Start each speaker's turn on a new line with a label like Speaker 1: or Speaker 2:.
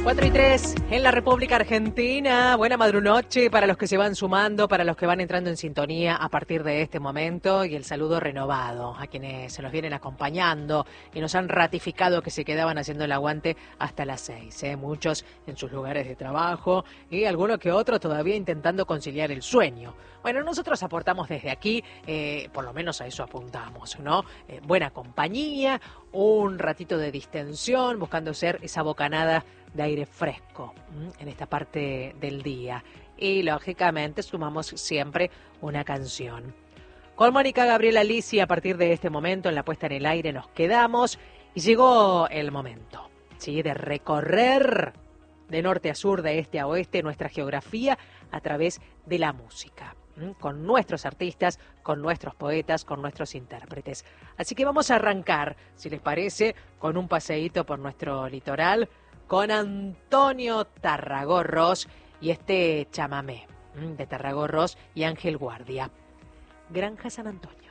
Speaker 1: 4:03 en la República Argentina. Buena madrunoche para los que se van sumando, para los que van entrando en sintonía a partir de este momento, y el saludo renovado a quienes se nos vienen acompañando y nos han ratificado que se quedaban haciendo el aguante hasta las 6. Muchos en sus lugares de trabajo y alguno que otro todavía intentando conciliar el sueño. Bueno, nosotros aportamos desde aquí, por lo menos a eso apuntamos, ¿no? Buena compañía, un ratito de distensión, buscando ser esa bocanada de aire fresco en esta parte del día. Y lógicamente sumamos siempre una canción. Con Mónica Gabriela Lisi, a partir de este momento en la puesta en el aire nos quedamos y llegó el momento, ¿sí?, de recorrer de norte a sur, de este a oeste, nuestra geografía a través de la música, con nuestros artistas, con nuestros poetas, con nuestros intérpretes. Así que vamos a arrancar, si les parece, con un paseíto por nuestro litoral, con Tarragó Ros y este chamamé de Tarragó Ros y Ángel Guardia. Granja San Antonio.